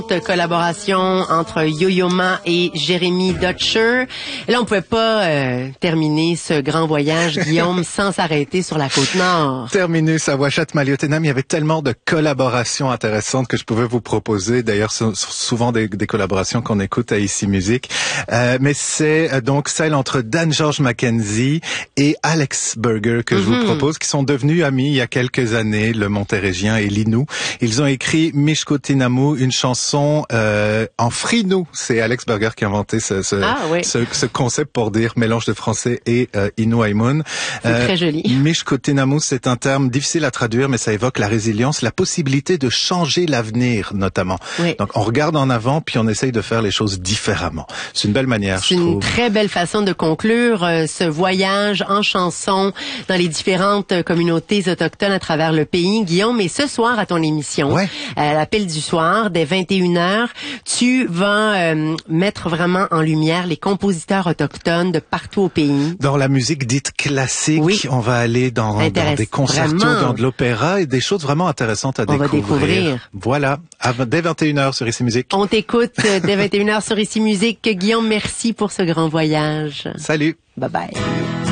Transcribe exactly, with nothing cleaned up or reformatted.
Collaboration entre Yo-Yo Ma et Jérémy Dutcher. Et là, on pouvait pas euh, terminer ce grand voyage, Guillaume, sans s'arrêter sur la Côte-Nord. Terminus à Ouachat-Maliotenam, il y avait tellement de collaborations intéressantes que je pouvais vous proposer. D'ailleurs, c'est souvent des, des collaborations qu'on écoute à Ici Musique. Euh, mais c'est euh, donc celle entre Dan George Mackenzie et Alex Burger que mm-hmm. je vous propose, qui sont devenus amis il y a quelques années, le Montéréggien et l'Innu. Ils ont écrit Mishkotinamu, une chanson Euh, en frinou. C'est Alex Burger qui a inventé ce, ce, ah, oui. ce, ce concept pour dire mélange de français et euh, Innu Aimun. C'est euh, très joli. Mishkotinamu, c'est un terme difficile à traduire, mais ça évoque la résilience, la possibilité de changer l'avenir, notamment. Oui. Donc, on regarde en avant, puis on essaye de faire les choses différemment. C'est une belle manière, je trouve. C'est une très belle façon de conclure euh, ce voyage en chanson dans les différentes communautés autochtones à travers le pays. Guillaume, et ce soir à ton émission, ouais. à l'appel du soir, dès vingt et une heures, tu vas euh, mettre vraiment en lumière les compositeurs autochtones de partout au pays. Dans la musique dite classique, oui. on va aller dans, dans des concertos, vraiment. dans de l'opéra et des choses vraiment intéressantes à on découvrir. Va découvrir. Voilà, à, dès vingt et une heures sur Ici Musique. On t'écoute dès vingt et une heures sur Ici Musique. Guillaume, merci pour ce grand voyage. Salut. Bye bye.